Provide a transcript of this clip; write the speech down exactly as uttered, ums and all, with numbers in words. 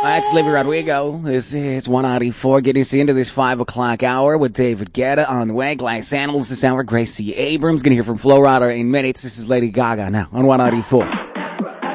That's Livy Rodrigo. This is one ninety-four, getting us into this five o'clock hour with David Guetta on the way. Glass Animals this hour. Gracie Abrams. Going to hear from Flo Rida in minutes. This is Lady Gaga now on one ninety-four.